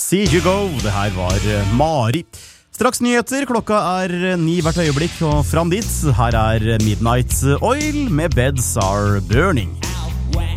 See You Go, det her var Mari. Straks nyheter, klokka 9 hvert øyeblikk, og fram dit, her er Midnight Oil med Beds Are Burning.